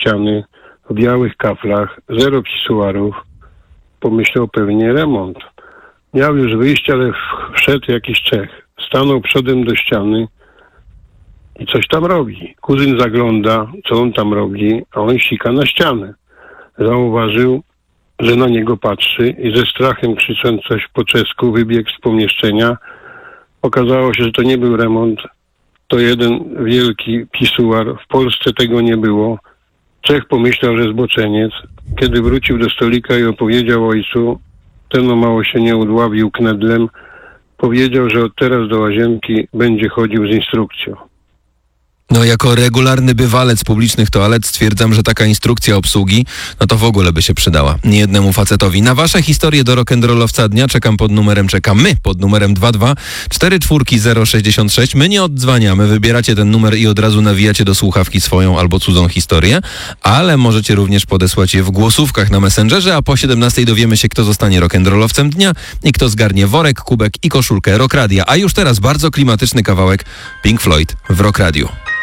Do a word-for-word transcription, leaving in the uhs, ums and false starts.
ściany, w białych kaflach, zero pisuarów. Pomyślał pewnie remont. Miał już wyjść, ale wszedł jakiś Czech. Stanął przodem do ściany i coś tam robi. Kuzyn zagląda, co on tam robi, a on sika na ścianę. Zauważył, że na niego patrzy i ze strachem krzycząc coś po czesku wybiegł z pomieszczenia. Okazało się, że to nie był remont, to jeden wielki pisuar. W Polsce tego nie było. Czech pomyślał, że zboczeniec. Kiedy wrócił do stolika i opowiedział ojcu, ten o mało się nie udławił knedlem, powiedział, że od teraz do łazienki będzie chodził z instrukcją. No jako regularny bywalec publicznych toalet stwierdzam, że taka instrukcja obsługi, no to w ogóle by się przydała niejednemu facetowi. Na wasze historie do rock'n'rollowca dnia czekam pod numerem, czekamy pod numerem dwa dwa cztery cztery zero sześćdziesiąt sześć. My nie oddzwaniamy, wybieracie ten numer i od razu nawijacie do słuchawki swoją albo cudzą historię, ale możecie również podesłać je w głosówkach na Messengerze, a po siedemnastej dowiemy się, kto zostanie rock'n'rollowcem dnia i kto zgarnie worek, kubek i koszulkę Rock Radia. A już teraz bardzo klimatyczny kawałek Pink Floyd w Rock Radio.